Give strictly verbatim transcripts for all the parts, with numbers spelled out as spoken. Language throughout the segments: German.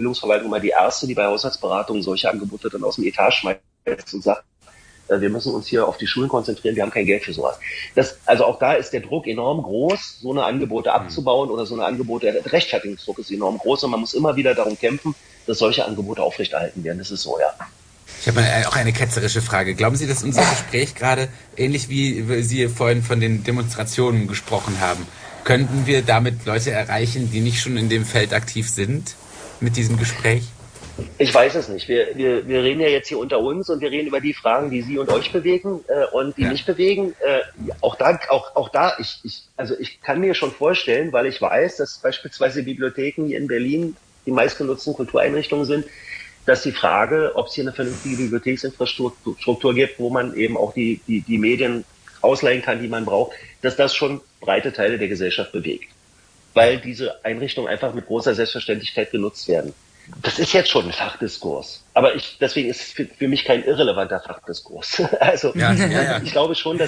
Bildungsverwaltung immer die erste, die bei Haushaltsberatungen solche Angebote dann aus dem Etat schmeißt und sagt, wir müssen uns hier auf die Schulen konzentrieren, wir haben kein Geld für sowas. Das, also auch da ist der Druck enorm groß, so eine Angebote abzubauen oder so eine Angebote, der Rechtfertigungsdruck ist enorm groß und man muss immer wieder darum kämpfen, dass solche Angebote aufrechterhalten werden. Das ist so, ja. Ich habe auch eine ketzerische Frage. Glauben Sie, dass unser Gespräch gerade, ähnlich wie Sie vorhin von den Demonstrationen gesprochen haben, könnten wir damit Leute erreichen, die nicht schon in dem Feld aktiv sind, mit diesem Gespräch? Ich weiß es nicht. Wir, wir, wir reden ja jetzt hier unter uns und wir reden über die Fragen, die Sie und euch bewegen äh, und die ja. mich bewegen. Äh, auch da, auch, auch da, ich, ich, also ich kann mir schon vorstellen, weil ich weiß, dass beispielsweise Bibliotheken hier in Berlin die meistgenutzten Kultureinrichtungen sind, dass die Frage, ob es hier eine vernünftige Bibliotheksinfrastruktur gibt, wo man eben auch die, die, die Medien ausleihen kann, die man braucht, dass das schon breite Teile der Gesellschaft bewegt. Weil diese Einrichtungen einfach mit großer Selbstverständlichkeit genutzt werden. Das ist jetzt schon ein Fachdiskurs. Aber ich, deswegen ist es für, für mich kein irrelevanter Fachdiskurs. Also, ja, ja, ja. ich glaube schon, dass,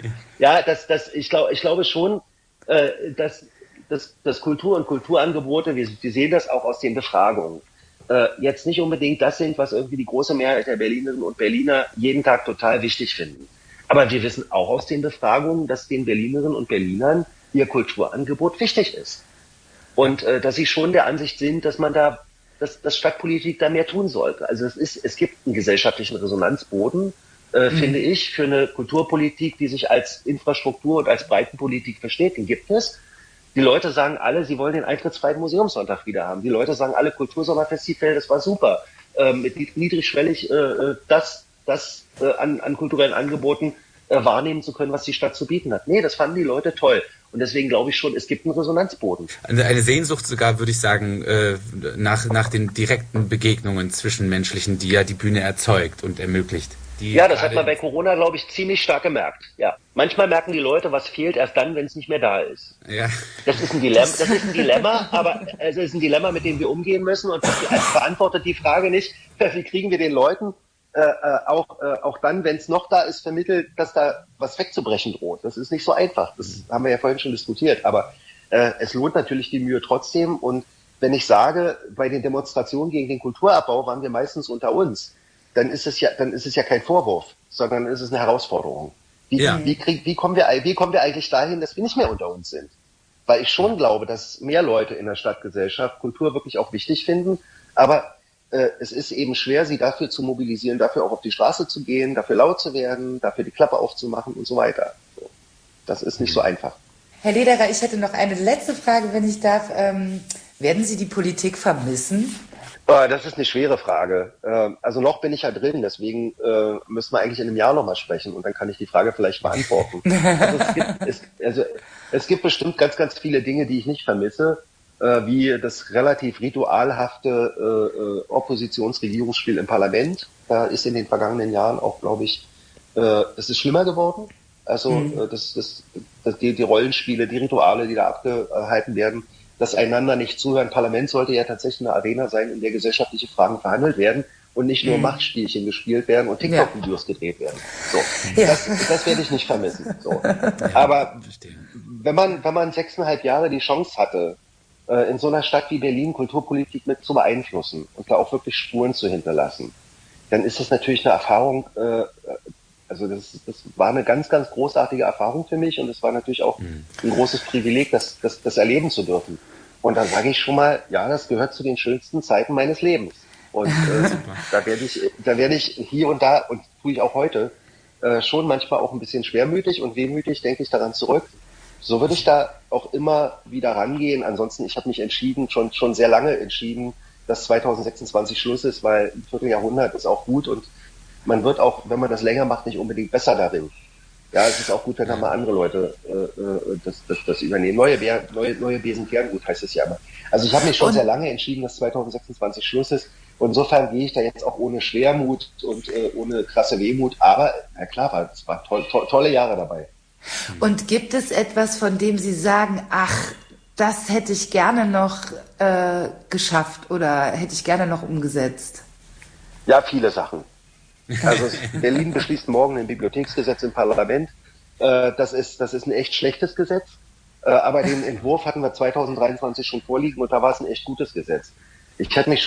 ja, dass, dass, ich glaube, ich glaube schon, äh, dass, dass, dass Kultur und Kulturangebote, wir, wir sehen das auch aus den Befragungen, äh, jetzt nicht unbedingt das sind, was irgendwie die große Mehrheit der Berlinerinnen und Berliner jeden Tag total wichtig finden. Aber wir wissen auch aus den Befragungen, dass den Berlinerinnen und Berlinern ihr Kulturangebot wichtig ist. Und äh, dass sie schon der Ansicht sind, dass man da dass, dass Stadtpolitik da mehr tun sollte. Also es ist, es gibt einen gesellschaftlichen Resonanzboden, äh, mhm. finde ich, für eine Kulturpolitik, die sich als Infrastruktur und als Breitenpolitik versteht. Den gibt es. Die Leute sagen alle, sie wollen den eintrittsfreien Museumssonntag wieder haben. Die Leute sagen alle, Kultursommerfestival, das war super. Äh, mit niedrigschwellig äh, das, das äh, an, an kulturellen Angeboten äh, wahrnehmen zu können, was die Stadt zu bieten hat. Nee, das fanden die Leute toll. Und deswegen glaube ich schon, es gibt einen Resonanzboden. Eine, eine Sehnsucht sogar, würde ich sagen, äh, nach, nach den direkten Begegnungen zwischenmenschlichen, die ja die Bühne erzeugt und ermöglicht. Die ja, das hat man bei Corona, glaube ich, ziemlich stark gemerkt. Ja, manchmal merken die Leute, was fehlt, erst dann, wenn es nicht mehr da ist. Ja. Das ist ein Dilemma, das ist ein Dilemma, aber es ist ein Dilemma, mit dem wir umgehen müssen. Und das beantwortet die Frage nicht, wie kriegen wir den Leuten äh, auch, äh, auch dann, wenn es noch da ist, vermittelt, dass da was wegzubrechen droht. Das ist nicht so einfach. Das haben wir ja vorhin schon diskutiert. Aber äh, es lohnt natürlich die Mühe trotzdem. Und wenn ich sage, bei den Demonstrationen gegen den Kulturabbau waren wir meistens unter uns, dann ist es ja, dann ist es ja kein Vorwurf, sondern ist es eine Herausforderung. Wie, ja. wie, krieg, wie, kommen wir, wie kommen wir eigentlich dahin, dass wir nicht mehr unter uns sind? Weil ich schon glaube, dass mehr Leute in der Stadtgesellschaft Kultur wirklich auch wichtig finden, aber äh, es ist eben schwer, sie dafür zu mobilisieren, dafür auch auf die Straße zu gehen, dafür laut zu werden, dafür die Klappe aufzumachen und so weiter. So. Das ist nicht so einfach. Herr Lederer, ich hätte noch eine letzte Frage, wenn ich darf. Ähm, werden Sie die Politik vermissen? Das ist eine schwere Frage. Also noch bin ich ja drin, deswegen müssen wir eigentlich in einem Jahr nochmal sprechen und dann kann ich die Frage vielleicht beantworten. Also es, gibt, es, also es gibt bestimmt ganz, ganz viele Dinge, die ich nicht vermisse, wie das relativ ritualhafte Oppositionsregierungsspiel im Parlament. Da ist in den vergangenen Jahren auch, glaube ich, es ist schlimmer geworden. Also mhm. das, das, das, die, die Rollenspiele, die Rituale, die da abgehalten werden, das einander nicht zuhören. Parlament sollte ja tatsächlich eine Arena sein, in der gesellschaftliche Fragen verhandelt werden und nicht nur mhm. Machtspielchen gespielt werden und TikTok-Videos ja. gedreht werden. So, ja. das, das werde ich nicht vermissen. So. Aber wenn man, wenn man sechseinhalb Jahre die Chance hatte, in so einer Stadt wie Berlin Kulturpolitik mit zu beeinflussen und da auch wirklich Spuren zu hinterlassen, dann ist das natürlich eine Erfahrung, also das, das war eine ganz, ganz großartige Erfahrung für mich und es war natürlich auch mhm. ein großes Privileg, das, das, das erleben zu dürfen. Und dann sage ich schon mal, ja, das gehört zu den schönsten Zeiten meines Lebens. Und äh, da werde ich, da werde ich hier und da, und tue ich auch heute, äh, schon manchmal auch ein bisschen schwermütig und wehmütig, denke ich daran zurück. So würde ich da auch immer wieder rangehen. Ansonsten, ich habe mich entschieden, schon schon sehr lange entschieden, dass zwanzig sechsundzwanzig Schluss ist, weil ein Vierteljahrhundert ist auch gut und man wird auch, wenn man das länger macht, nicht unbedingt besser darin. Ja, es ist auch gut, wenn da mal andere Leute äh, das, das, das übernehmen. Neue, Bär, neue, neue Besen kehren gut, heißt es ja immer. Also ich habe mich schon und sehr lange entschieden, dass zwanzig sechsundzwanzig Schluss ist. Und insofern gehe ich da jetzt auch ohne Schwermut und äh, ohne krasse Wehmut. Aber, ja klar, es war toll, to- tolle Jahre dabei. Und gibt es etwas, von dem Sie sagen, ach, das hätte ich gerne noch äh, geschafft oder hätte ich gerne noch umgesetzt? Ja, viele Sachen. Also Berlin beschließt morgen ein Bibliotheksgesetz im Parlament. Äh, das ist, das ist ein echt schlechtes Gesetz. Äh, aber den Entwurf hatten wir zwanzig dreiundzwanzig schon vorliegen und da war es ein echt gutes Gesetz. Ich hätte mich